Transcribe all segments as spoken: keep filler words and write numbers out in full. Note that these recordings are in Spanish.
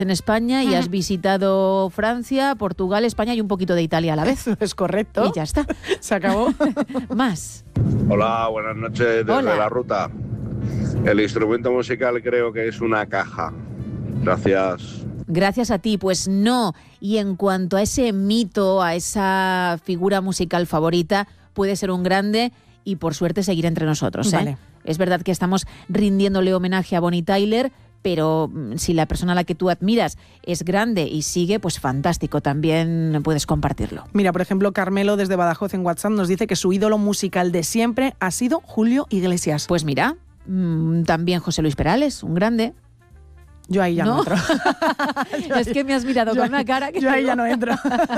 en España y has visitado Francia, Portugal, España y un poquito de Italia a la vez. Es correcto. Y ya está. Se acabó. Más. Hola, buenas noches desde Hola. la ruta. El instrumento musical creo que es una caja. Gracias. Gracias a ti, pues no. Y en cuanto a ese mito, a esa figura musical favorita, puede ser un grande y por suerte seguir entre nosotros, ¿eh? Vale. Es verdad que estamos rindiéndole homenaje a Bonnie Tyler, pero si la persona a la que tú admiras es grande y sigue, pues fantástico, también puedes compartirlo. Mira, por ejemplo, Carmelo desde Badajoz en WhatsApp nos dice que su ídolo musical de siempre ha sido Julio Iglesias. Pues mira, mmm, también José Luis Perales, un grande. Yo ahí ya no, ¿No? entro. Es que me has mirado yo con una cara que... Yo ahí ya no entro.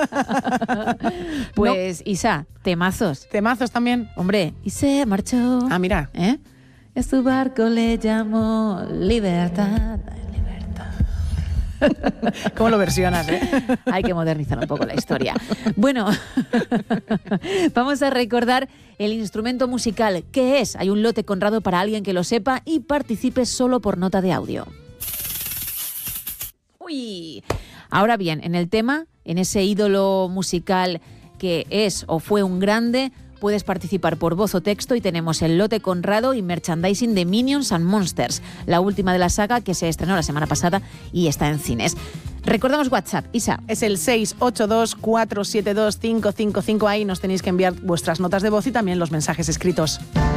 Pues no. Isa, temazos. Temazos también. Hombre, y se marchó. Ah, mira. ¿Eh? A su barco le llamó Libertad. ¿Cómo lo versionas, eh? Hay que modernizar un poco la historia. Bueno, vamos a recordar el instrumento musical. ¿Qué es? Hay un lote Conrado para alguien que lo sepa y participe solo por nota de audio. Uy. Ahora bien, en el tema, en ese ídolo musical que es o fue un grande, puedes participar por voz o texto y tenemos el lote Conrado y merchandising de Minions and Monsters, la última de la saga que se estrenó la semana pasada y está en cines. Recordamos WhatsApp, Isa. Es el seis ocho dos, cuatro siete dos, cinco cinco cinco. Ahí nos tenéis que enviar vuestras notas de voz y también los mensajes escritos.